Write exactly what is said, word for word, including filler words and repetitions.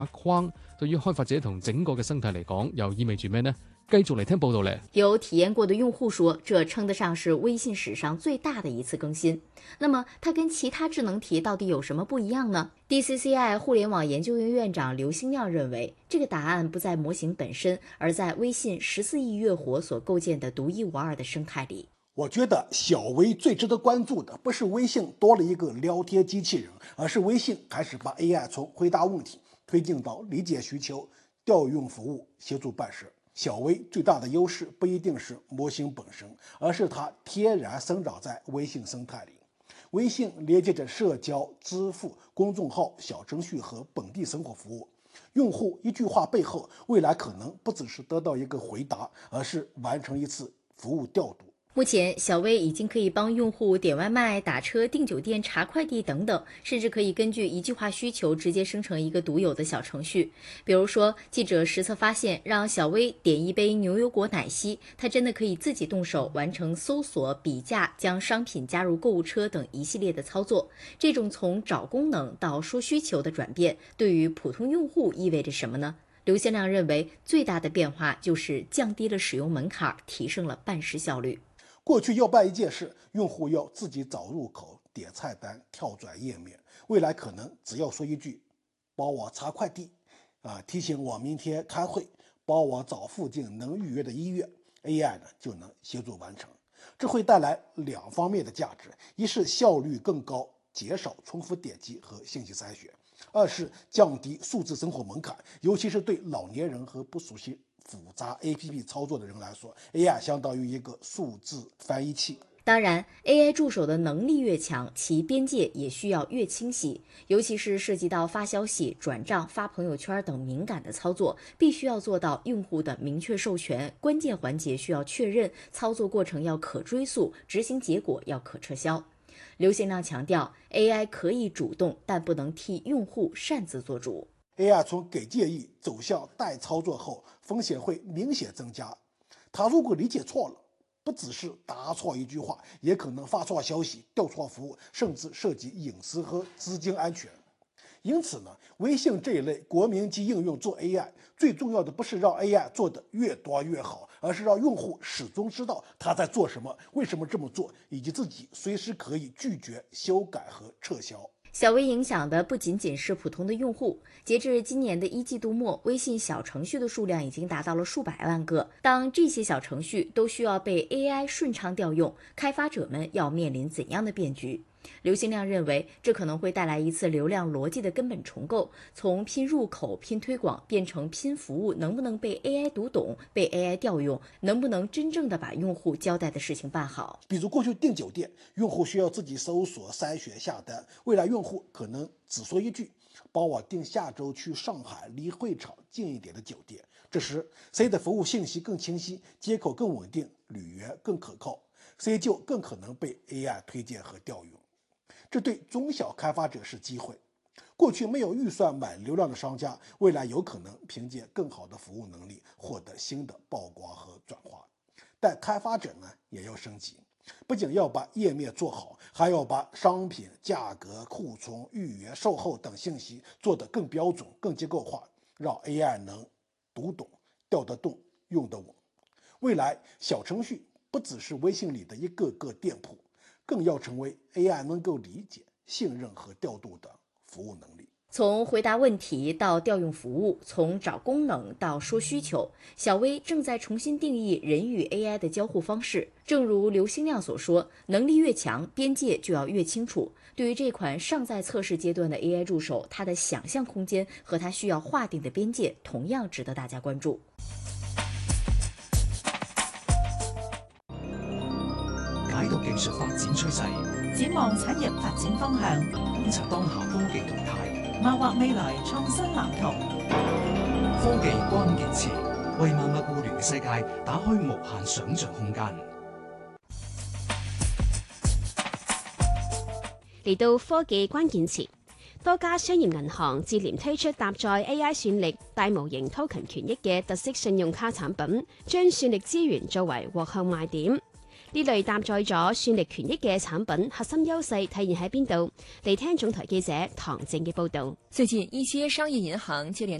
框對於開發者同整個嘅生態嚟講，又意味住咩呢？繼續嚟聽報道咧。 有體驗過的用戶說，這稱得上是微信史上最大的一次更新。那麼它跟其他智能體到底有什麼不一樣呢？ D C C I 互聯網研究院院長劉興亮認為，這個答案不在模型本身，而在微信十四億月活所構建的獨一無二的生態裡。 我覺得小微最值得關注的不是微信多了一個聊天機器人，而是微信開始把 A I 從回答問題推進到理解需求、調用服務、協助辦事。小微最大的優勢不一定是模型本身，而是它天然生長在微信生態裡。微信連接着社交、支付、公眾號、小程序和本地生活服務。用戶一句話背後，未來可能不只是得到一個回答，而是完成一次服務調度。 目前，小微已經可以幫用戶點外賣、打車、訂酒店、查快遞等等，甚至可以根據一句話需求直接生成一個獨有的小程序。比如說，記者實測發現，讓小微點一杯牛油果奶昔，它真的可以自己動手完成搜索、比價、將商品加入購物車等一系列的操作。這種從找功能到說需求的轉變，對於普通用戶意味着什麼呢？劉先亮認為，最大的變化就是降低了使用門檻，提升了辦事效率。 過去要辦一件事，用戶要自己找入口、點菜單、跳轉頁面，未來可能只要說一句幫我查快遞啊，提醒我明天開會，幫我找附近能預約的醫院， A I 呢就能協助完成。這會帶來兩方面的價值，一是效率更高，減少重複點擊和信息篩選，二是降低數字生活門檻，尤其是對老年人和不熟悉複雜 A P P 操作的人來說， A I 相當於一個數字翻譯器。 當然 A I 助手的能力越強，其邊界也需要越清晰，尤其是涉及到發消息、轉賬、發朋友圈等敏感的操作，必須要做到用戶的明確授權，關鍵環節需要確認，操作過程要可追溯，執行結果要可撤銷。劉興亮強調 A I 可以主動，但不能替用戶擅自做主。 A I 從給建議走向代操作後，風險會明顯增加。他如果理解錯了，不只是答錯一句話，也可能發錯消息、調錯服務，甚至涉及隱私和資金安全。因此呢，微信這一類國民級應用做 A I， 最重要的不是讓 A I 做得越多越好，而是讓用戶始終知道他在做什麼，為什麼這麼做，以及自己隨時可以拒絕、修改和撤銷。 小微影響的不僅僅是普通的用戶，截至今年的一季度末，微信小程序的數量已經達到了數百萬個。當這些小程序都需要被 A I 順暢調用，開發者們要面臨怎樣的變局？劉興亮認為，這可能會帶來一次流量邏輯的根本重構，從拼入口、拼推廣變成拼服務，能不能被 A I 讀懂、被 A I 調用，能不能真正的把用戶交代的事情辦好？ 比如過去訂酒店，用戶需要自己搜索、篩選、下單，未來用戶可能只說一句，幫我訂下周去上海離會場近一點的酒店。這時 C 的服務信息更清晰，接口更穩定，旅源更可靠， C 就更可能被 A I 推薦和調用。這對中小開發者是機會。過去沒有預算買流量的商家，未來有可能憑借更好的服務能力獲得新的曝光和轉化。但開發者呢也要升級，不僅要把頁面做好，還要把商品、價格、庫存、預約、售後等信息做得更標準、更結構化，讓 A I 能讀懂、調得動、用得穩。未來小程序不只是微信裡的一個個店鋪，更要成為 A I 能夠理解、信任和調度的服務能力。 從回答問題到調用服務，從找功能到說需求，小微正在重新定義人與 A I 的交互方式。正如劉興亮所說，能力越強，邊界就要越清楚。對於這款尚在測試階段的 A I 助手，它的想象空間和它需要劃定的邊界，同樣值得大家關注。 解讀技術發展趨勢， 展望產業發展方向， 觀察當下科技動態， 謀劃未來創新藍圖。 科技關鍵詞，為萬物互聯嘅世界打開無限想像空間。 嚟到科技關鍵詞，多家商業銀行接連推出搭載 A I 算力、大模型 token 權益嘅特色信用卡產品，將算力資源作為獲客賣點。 呢類搭載咗算力權益嘅產品核心優勢體現喺邊度？嚟聽總台記者唐靜嘅報導。 最近一些商業銀行接連